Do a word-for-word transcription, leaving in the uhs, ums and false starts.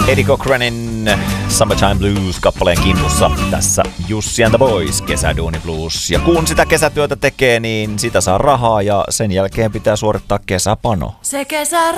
Eddie Cochranin Summertime Blues-kappaleen kimpussa. Tässä Jussi and the Boys, Kesäduuni Blues. Ja kun sitä kesätyötä tekee, niin sitä saa rahaa ja sen jälkeen pitää suorittaa kesäpano. Se kesä